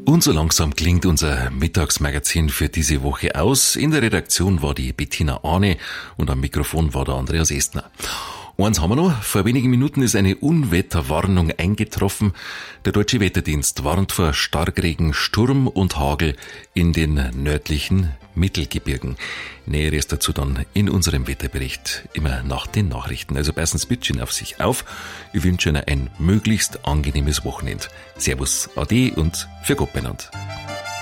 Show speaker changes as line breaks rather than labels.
Und so langsam klingt unser Mittagsmagazin für diese Woche aus. In der Redaktion war die Bettina Arne und am Mikrofon war der Andreas Estner. Eins haben wir noch. Vor wenigen Minuten ist eine Unwetterwarnung eingetroffen. Der Deutsche Wetterdienst warnt vor Starkregen, Sturm und Hagel in den nördlichen Mittelgebirgen. Näheres dazu dann in unserem Wetterbericht, immer nach den Nachrichten. Also passen Sie bitte auf sich auf. Ich wünsche Ihnen ein möglichst angenehmes Wochenende. Servus, Ade und für Gott beieinander.